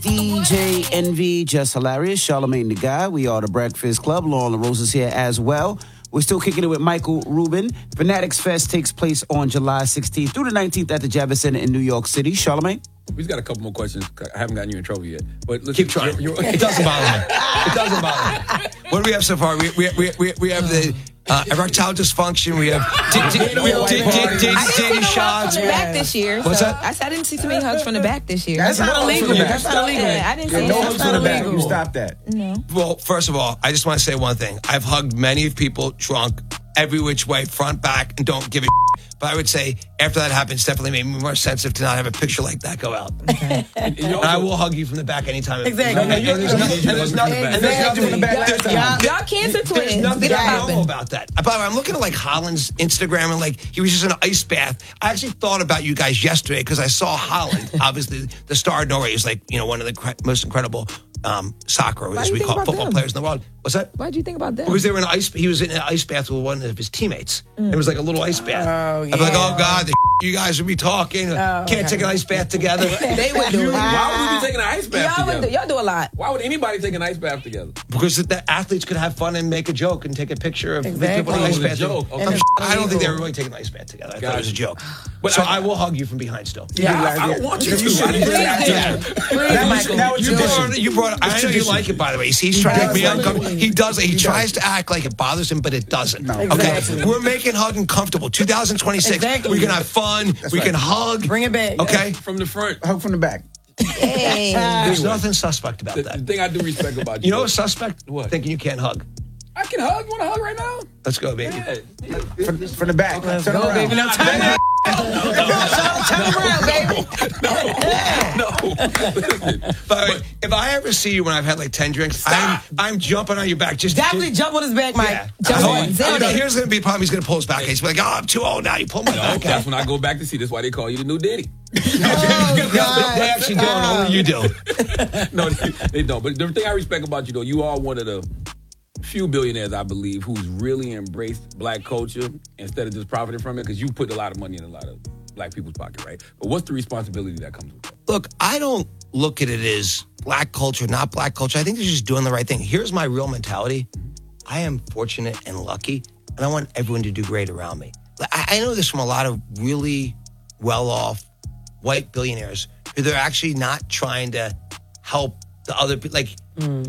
DJ Envy, Just Hilarious, Charlamagne the Guy. We are the Breakfast Club. Lauren LaRose is here as well. We're still kicking it with Michael Rubin. Fanatics Fest takes place on July 16th through the 19th at the Javits Center in New York City. Charlamagne? We've got a couple more questions. I haven't gotten you in trouble yet. But listen, keep trying. It doesn't bother me. It doesn't bother me. What do we have so far? We have the erectile dysfunction. We have dating shots. From the back this year. What's that? I said I didn't see too many hugs from the back this year. That's not illegal. That's not illegal. I didn't see No hugs from the back. illegal. You stop that. No. Well, first of all, I just want to say one thing. I've hugged many people drunk, every which way, front, back, and don't give a But I would say after that happens, definitely made me more sensitive to not have a picture like that go out. Okay. And I will hug you from the back anytime. Exactly. There's nothing from the back. Y'all cancer twins. There's nothing abnormal about that. By the way, I'm looking at like Holland's Instagram and like he was just in an ice bath. I actually thought about you guys yesterday because I saw Holland, obviously the star of Norway, is like, you know, one of the most incredible soccer, as we call football players in the world. What's that? Why'd you think about that? Because they were in he was in an ice bath with one of his teammates. It was like a little ice bath. Oh, yeah. I'd be like, oh God, you guys would be talking. Can't take an ice bath together. They would do it. Why would we be taking an ice bath together? Y'all do a lot. Why would anybody take an ice bath together? Because the athletes could have fun and make a joke and take a picture of Exactly. people in the ice bath. Joke. Okay. I don't think they were really taking an ice bath together. I thought it was a joke. But so I will hug you from behind still. Yeah, I don't want you to. You brought. I know you like it, by the way. He's trying to make me uncomfortable. He does. He tries to act like it bothers him, but it doesn't. No. Okay, Exactly. we're making hugging comfortable. 2026. Exactly. We can have fun. We can hug. Bring it back. Okay. From the front. Hug from the back. Hey. There's nothing suspect about The that. thing I do respect about you. You know what's suspect? What? Thinking you can't hug. I can hug. You want to hug right now? Let's go, baby. Yeah. From the back. Turn around. Baby, now turn around. Turn around, baby. No. By the way, if I ever see you when I've had like 10 drinks, I'm jumping on your back. Just Definitely jump on his back, Mike. Yeah. Jump on. Here's going to be a problem. He's going to pull us back. He's like, oh, I'm too old now. You pull my back. That's when I go back to see. That's why they call you the new Diddy. They actually don't. Only you do. No, they don't. But the thing I respect about you, though, you are one of the few billionaires, I believe, who's really embraced black culture instead of just profiting from it, because you put a lot of money in a lot of black people's pocket, right? But what's the responsibility that comes with that? Look, I don't look at it as black culture, not black culture. I think they're just doing the right thing. Here's my real mentality. I am fortunate and lucky, and I want everyone to do great around me. I know this from a lot of really well-off white billionaires who they're actually not trying to help the other people. Like,